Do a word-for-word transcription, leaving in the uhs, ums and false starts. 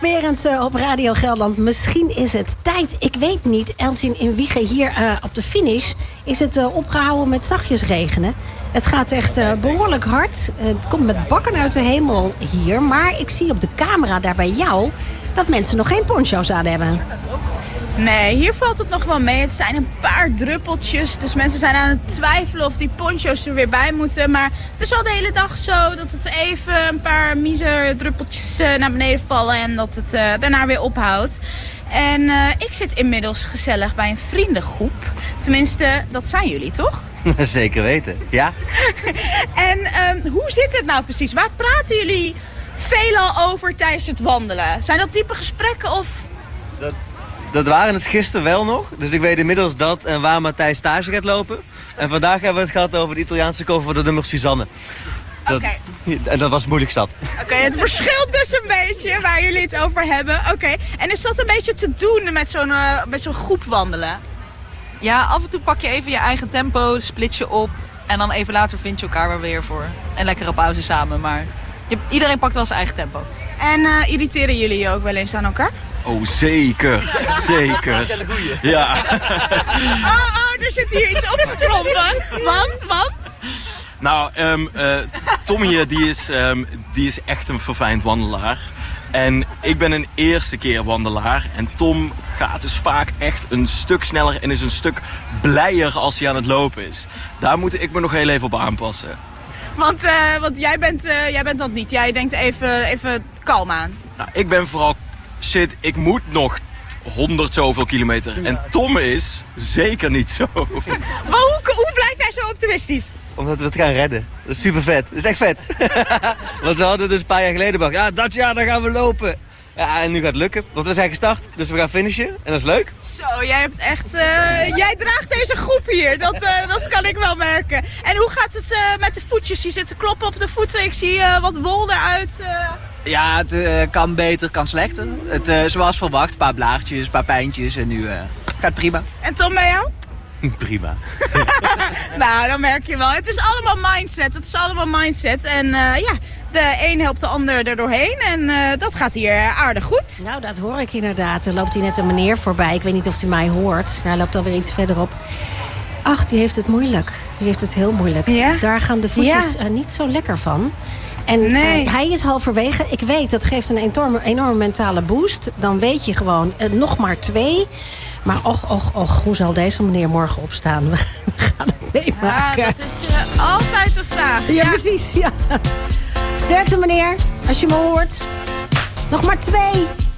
Berends op Radio Gelderland. Misschien is het tijd, ik weet niet. Eltien in Wijchen hier uh, op de finish is het uh, opgehouden met zachtjes regenen. Het gaat echt uh, behoorlijk hard. Uh, het komt met bakken uit de hemel hier. Maar ik zie op de camera daar bij jou dat mensen nog geen poncho's aan hebben. Nee, hier valt het nog wel mee. Het zijn een paar druppeltjes. Dus mensen zijn aan het twijfelen of die poncho's er weer bij moeten. Maar het is al de hele dag zo dat het even een paar miser druppeltjes uh, naar beneden vallen. En dat het uh, daarna weer ophoudt. En uh, ik zit inmiddels gezellig bij een vriendengroep. Tenminste, dat zijn jullie, toch? Zeker weten, ja. En um, hoe zit het nou precies? Waar praten jullie veelal over tijdens het wandelen? Zijn dat type gesprekken of... Dat... Dat waren het gisteren wel nog. Dus ik weet inmiddels dat en waar Matthijs stage gaat lopen. En vandaag hebben we het gehad over de Italiaanse cover van de nummer Suzanne. Dat, okay. En dat was moeilijk zat. Oké, okay, het verschilt dus een beetje waar jullie het over hebben. Oké, okay. En is dat een beetje te doen met zo'n uh, met zo'n groep wandelen? Ja, af en toe pak je even je eigen tempo, split je op. En dan even later vind je elkaar weer weer voor een lekkere pauze samen. Maar je, iedereen pakt wel zijn eigen tempo. En uh, irriteren jullie je ook wel eens aan elkaar? Oh, zeker. Zeker. Ja. Oh, oh, er zit hier iets opgekrompen. Want, want? Nou, um, uh, Tom hier, die is, um, die is echt een verfijnd wandelaar. En ik ben een eerste keer wandelaar. En Tom gaat dus vaak echt een stuk sneller en is een stuk blijer als hij aan het lopen is. Daar moet ik me nog heel even op aanpassen. Want, uh, want jij, bent, uh, jij bent dat niet. Jij denkt even, even kalm aan. Nou, ik ben vooral... Shit, ik moet nog honderd zoveel kilometer. En Tom is zeker niet zo. Maar hoe, hoe blijf jij zo optimistisch? Omdat we het gaan redden. Dat is super vet. Dat is echt vet. Want we hadden dus een paar jaar geleden bedacht. Ja, dat jaar dan gaan we lopen. Ja, en nu gaat het lukken. Want we zijn gestart. Dus we gaan finishen. En dat is leuk. Zo, jij hebt echt... Uh, jij draagt deze groep hier. Dat, uh, dat kan ik wel merken. En hoe gaat het uh, met de voetjes? Je zit te kloppen op de voeten. Ik zie uh, wat wol eruit. Uh... Ja, het uh, kan beter, kan slechter. Het, uh, zoals verwacht, een paar blaartjes, een paar pijntjes en nu uh, gaat prima. En Tom, bij jou? Prima. Nou, dan merk je wel. Het is allemaal mindset. Het is allemaal mindset. En uh, ja, de een helpt de ander er doorheen. En uh, dat gaat hier aardig goed. Nou, dat hoor ik inderdaad. Er loopt hier net een meneer voorbij. Ik weet niet of hij mij hoort. Nou, hij loopt alweer iets verderop. Ach, die heeft het moeilijk. Die heeft het heel moeilijk. Ja? Daar gaan de voetjes ja. uh, niet zo lekker van. En nee. uh, hij is halverwege. Ik weet, dat geeft een enorme, enorme mentale boost. Dan weet je gewoon, uh, nog maar twee. Maar och, och, och, hoe zal deze meneer morgen opstaan? We gaan het meemaken. Ja, dat is uh, altijd de vraag. Ja, ja, precies. Ja. Sterkte meneer, als je me hoort. Nog maar twee.